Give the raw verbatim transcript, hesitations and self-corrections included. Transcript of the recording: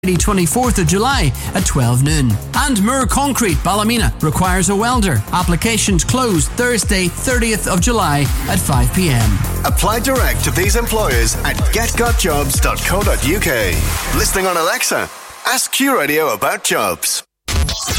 Friday twenty-fourth of July at twelve noon. And Moore Concrete Ballymena requires a welder. Applications closed Thursday thirtieth of July at five p.m. Apply direct to these employers at get got jobs dot co dot uk. Listening on Alexa? Ask Q Radio about jobs.